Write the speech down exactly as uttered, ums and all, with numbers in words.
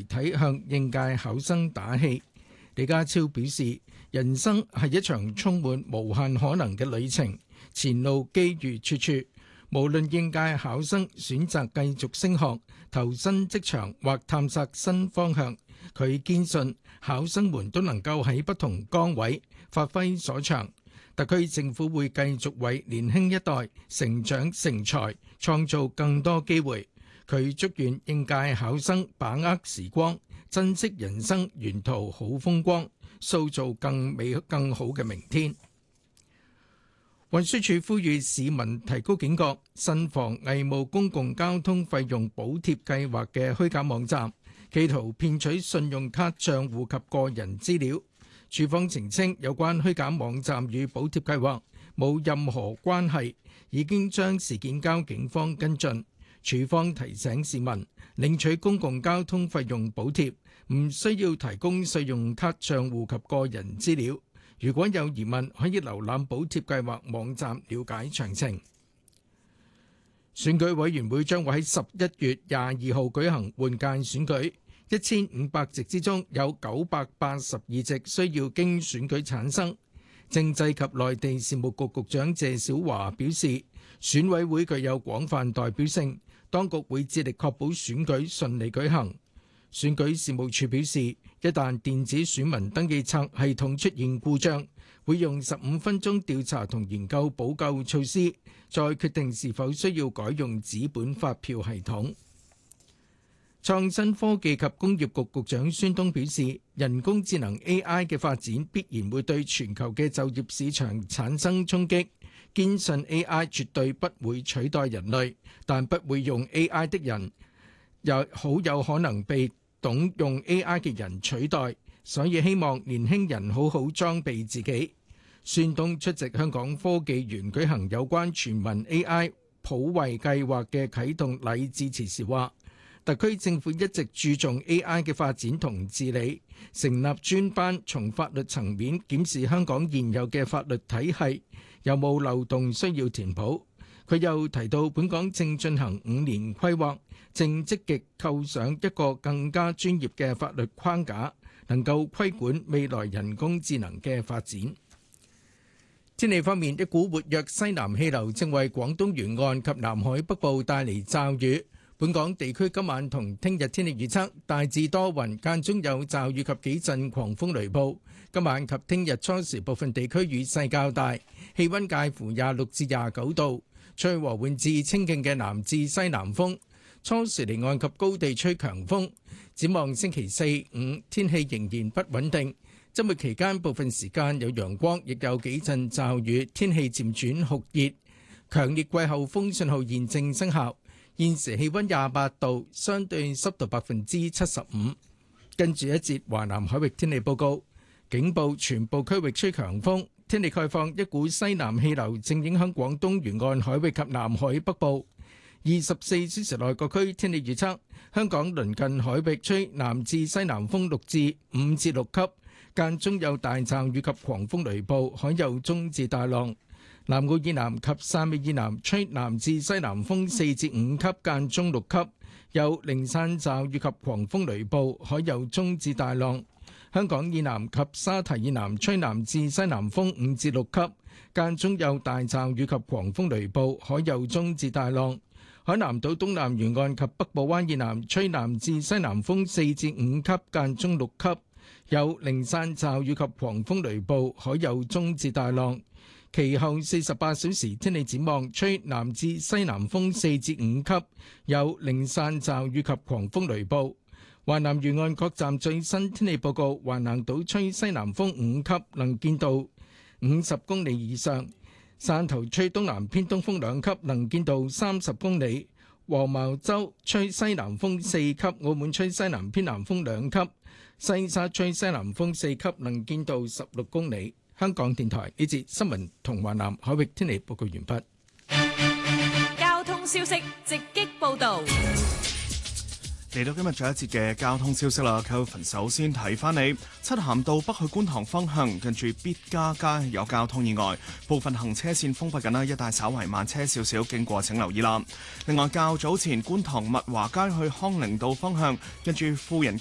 媒體向應屆考生打氣。李家超表示，人生係一場充滿無限可能嘅旅程，前路機遇處處。無論應屆考生選擇繼續升學、投身職場或探索新方向，佢堅信考生們都能夠喺不同崗位發揮所長。特區政府會繼續為年輕一代成長成才創造更多機會。佢祝願應屆考生把握時光，珍惜人生沿途好風光，塑造更美更好嘅明天。運輸署呼籲市民提高警覺，慎防偽冒公共交通費用補貼計劃嘅虛假網站，企圖騙取信用卡帳戶及個人資料。署方澄清，有關虛假網站與補貼計劃冇任何關係，已經將事件交警方跟進。署方提醒市民，領取公共交通費用補貼唔需要提供信用卡帳戶及個人資料。如果有疑問，可以瀏覽補貼計劃網站了解詳情。選舉委員會將會喺十一月廿二號舉行換屆選舉，一千五百席之中有九百八十二席需要經選舉產生。政制及內地事務局局長謝小華表示，選委會具有廣泛代表性，當局會致力確保選舉順利舉行。選舉事務處表示，一旦電子選民登記冊系統出現故障，會用十五分鐘調查同研究補救措施，再決定是否需要改用紙本發票系統。創新科技及工業局局長孫東表示，人工智能 A I 嘅發展必然會對全球嘅就業市場產生衝擊，堅信 A I 絕對不會取代人類，但不會用 A I 的人又好有可能被懂用 A I 嘅人取代，所以希望年輕人好好裝備自己。孫東出席香港科技園舉行有關全民 A I 普惠計劃嘅啟動禮致辭時話，特區政府一直注重 A I 嘅發展同治理，成立專班從法律層面檢視香港現有嘅法律體系有冇漏洞需要填補。佢又提到，本港正進行五年規劃，正積極構想一個更加專業嘅法律框架，能夠規管未來人工智能嘅發展。天氣方面，一股活躍西南氣流正為廣東沿岸及南海北部帶嚟驟雨。本港地區今晚同聽日天氣預測大致多雲，間中有驟雨及幾陣狂風雷暴。今晚及聽日初時部分地區雨勢較大，氣溫介乎廿六至廿九度。吹和緩至清勁嘅南至西南風，初時離岸及高地吹強風。展望星期四、五天氣仍然不穩定，周末期間部分時間有陽光，亦有幾陣驟雨，天氣漸轉酷熱。強烈季候風信號現正生效。現時氣溫廿八度，相對濕度百分之七十五。跟住一節華南海域天氣報告，警報全部區域吹強風。天氣概況，一股西南氣流正影響廣東沿岸海域及南海北部。二十四小時內各區天氣預測，香港鄰近海域吹南至西南風六至五至六級，間中有大驟雨及狂風雷暴，海有中至大浪。南澳以南及汕尾以南吹南至西南風四至五級，間中六級，有零散驟雨及狂風雷暴，海有中至大浪。香港以南及沙堤以南吹南至西南風五至六級，間中有大驟雨及狂風雷暴，海有中至大浪。海南島東南沿岸及北部灣以南吹南至西南風四至五級，間中六級，有零散驟雨及狂風雷暴，海有中至大浪。其後四十八小時天氣展望，吹南至西南風四至五級，有零散驟雨及狂風雷暴。華南沿岸各站最新天氣報告，華南島吹西南風五級，能見度五十公里以上；汕頭吹東南偏東風兩級，能見度三十公里；黃茅洲吹西南風四級，澳門吹西南偏南風兩級；西沙吹西南風四級，能見度十六公里。香港電台呢節新聞同華南海域天氣報告完畢。 交通消息直擊報導。 嚟到今日最後一節嘅交通消息啦 ，Kelvin 首先提翻你，漆咸道北去觀塘方向，近住必嘉街有交通意外，部分行車線封閉緊啦，一帶稍為慢車少少，經過請留意啦。另外，較早前觀塘物華街去康寧道方向，近住富人